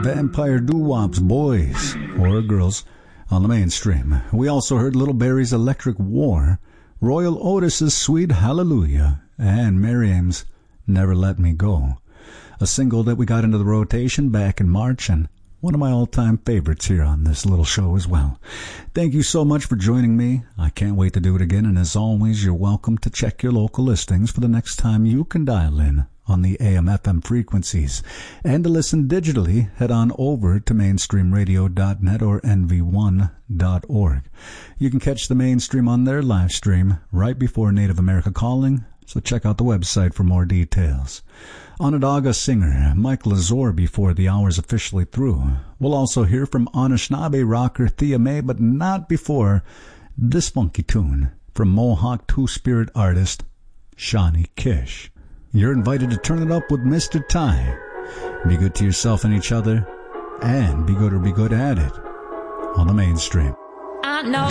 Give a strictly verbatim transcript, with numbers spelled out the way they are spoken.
Vampire Doo-Wop's Boys or Girls on the mainstream. We also heard Little Barry's Electric War, Royal Otis's Sweet Hallelujah, and Miriam's Never Let Me Go, a single that we got into the rotation back in March and one of my all-time favorites here on this little show as well. Thank you so much for joining me. I can't wait to do it again, and as always, you're welcome to check your local listings for the next time you can dial in on the A M F M frequencies. And to listen digitally, head on over to mainstream radio dot net or N V one dot org. You can catch the Mainstream on their live stream right before Native America Calling, so check out the website for more details. Onondaga singer Mike Lazor before the hour's officially through. We'll also hear from Anishinaabe rocker Thea Mae, but not before this funky tune from Mohawk Two-Spirit artist Shawnee Kish. You're invited to turn it up with Mister Ty. Be good to yourself and each other, and be good or be good at it on the Mainstream. I know